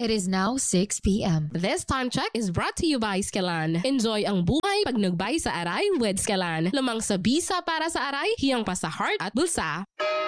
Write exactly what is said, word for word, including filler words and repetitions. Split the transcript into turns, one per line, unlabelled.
It is now six p m
This time check is brought to you by Skelan. Enjoy ang buhay pag nagbay sa aray with Skelan. Lamang sa bisa para sa aray, hiyang pa sa heart at bulsa.